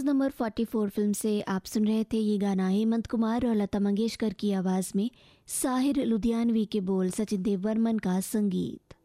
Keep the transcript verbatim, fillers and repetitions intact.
House number चौवालीस film से आप सुन रहे थे ये गाना। हेमंत कुमार और लता मंगेशकर की आवाज़ में, साहिर लुधियानवी के बोल, सचिन देव बर्मन का संगीत।